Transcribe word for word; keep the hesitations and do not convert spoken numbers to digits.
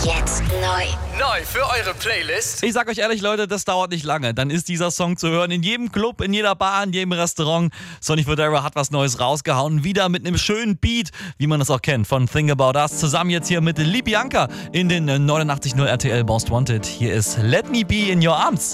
Jetzt neu. Neu für eure Playlist. Ich sag euch ehrlich, Leute, das dauert nicht lange. Dann ist dieser Song zu hören in jedem Club, in jeder Bar, in jedem Restaurant. Sonny Fodera hat was Neues rausgehauen. Wieder mit einem schönen Beat, wie man das auch kennt von Think About Us. Zusammen jetzt hier mit Libianca in den neunundachtzig Komma null R T L Most Wanted. Hier ist Let Me Be in Your Arms.